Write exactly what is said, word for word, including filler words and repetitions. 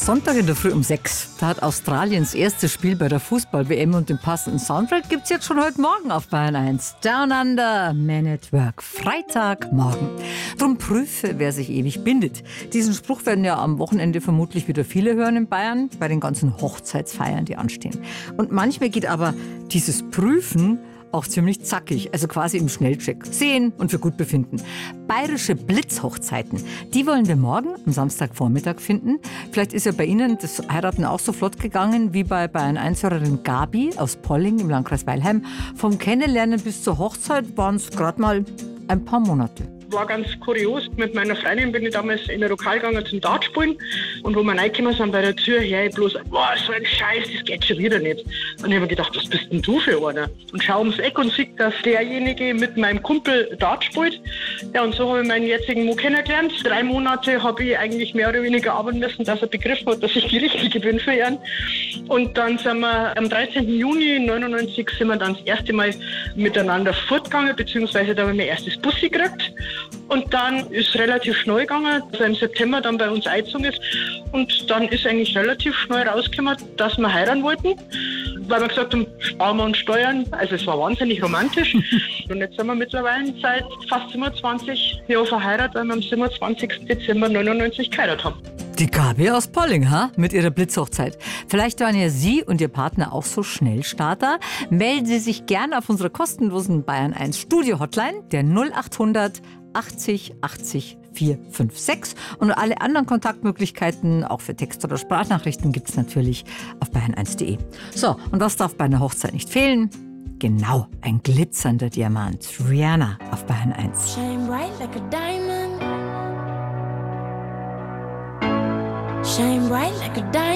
Sonntag in der Früh um sechs. Da hat Australiens erstes Spiel bei der Fußball-W M und den passenden Soundtrack gibt's jetzt schon heute Morgen auf Bayern eins. Down Under, Man at Work, Freitagmorgen. Drum prüfe, wer sich ewig bindet. Diesen Spruch werden ja am Wochenende vermutlich wieder viele hören in Bayern, bei den ganzen Hochzeitsfeiern, die anstehen. Und manchmal geht aber dieses Prüfen auch ziemlich zackig, also quasi im Schnellcheck. Sehen und für gut befinden. Bayerische Blitzhochzeiten, die wollen wir morgen am Samstagvormittag finden. Vielleicht ist ja bei Ihnen das Heiraten auch so flott gegangen wie bei Bayern eins-Hörerin Gabi aus Polling im Landkreis Weilheim. Vom Kennenlernen bis zur Hochzeit waren es gerade mal ein paar Monate. War ganz kurios. Mit meiner Freundin bin ich damals in ein Lokal gegangen zum Dartspielen. Und wo wir reingekommen sind bei der Tür, her ich bloß, boah, so ein Scheiß, das geht schon wieder nicht. Und ich habe mir gedacht, was bist denn du für einer? Und schau ums Eck und sehe, dass derjenige mit meinem Kumpel Dart spielt. Ja, und so habe ich meinen jetzigen Mo kennengelernt. Drei Monate habe ich eigentlich mehr oder weniger arbeiten müssen, dass er begriffen hat, dass ich die Richtige bin für ihn. Und dann sind wir am dreizehnten Juni neunundneunzig sind wir dann das erste Mal miteinander fortgegangen, beziehungsweise da habe ich mein erstes Bussi gekriegt. Und dann ist relativ schnell gegangen, dass er im September dann bei uns eingezogen ist. Und dann ist eigentlich relativ schnell rausgekommen, dass wir heiraten wollten. Weil wir gesagt haben, sparen wir uns Steuern. Also es war wahnsinnig romantisch. Und jetzt sind wir mittlerweile seit fast siebenundzwanzig Jahren verheiratet, weil wir am siebenundzwanzigsten Dezember neunundneunzig geheiratet haben. Die Gabi aus Polling, ha? Mit ihrer Blitzhochzeit. Vielleicht waren ja Sie und Ihr Partner auch so Schnellstarter. Melden Sie sich gerne auf unserer kostenlosen Bayern eins Studio Hotline, der null achthundert achtzig achtzig vierhundertsechsundfünfzig. Und alle anderen Kontaktmöglichkeiten, auch für Text- oder Sprachnachrichten, gibt es natürlich auf bayern eins punkt de. So, und was darf bei einer Hochzeit nicht fehlen? Genau, ein glitzernder Diamant. Rihanna auf Bayern eins. Shine bright like a diamond. Shine bright like a diamond.